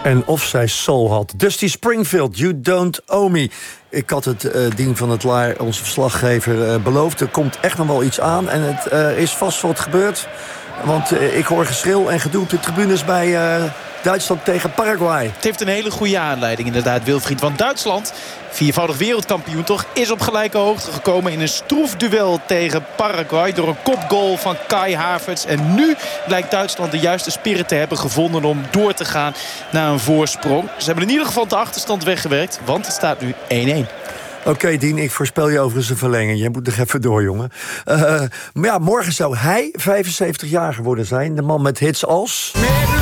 En of zij soul had. Dusty Springfield, You Don't Owe Me. Ik had het Dien van het Laar, onze verslaggever, beloofd. Er komt echt nog wel iets aan. En het is vast wat gebeurd. Want ik hoor geschreeuw en gedoe op de tribunes bij Duitsland tegen Paraguay. Het heeft een hele goede aanleiding inderdaad, Wilfried. Want Duitsland, viervoudig wereldkampioen toch, is op gelijke hoogte gekomen in een stroef duel tegen Paraguay door een kopgoal van Kai Havertz. En nu lijkt Duitsland de juiste spirit te hebben gevonden om door te gaan naar een voorsprong. Ze hebben in ieder geval de achterstand weggewerkt, want het staat nu 1-1. Oké, Dien, ik voorspel je overigens een verlenging. Jij moet nog even door, jongen. Maar ja, morgen zou hij 75 jaar geworden zijn. De man met hits als...